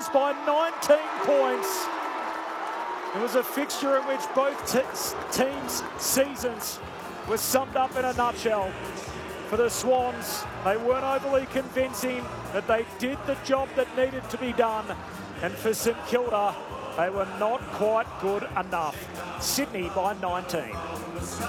Swans by 19 points. It was a fixture in which both teams' seasons were summed up in a nutshell. For the Swans, they weren't overly convincing, but they did the job that needed to be done. And for St Kilda, they were not quite good enough. Sydney by 19.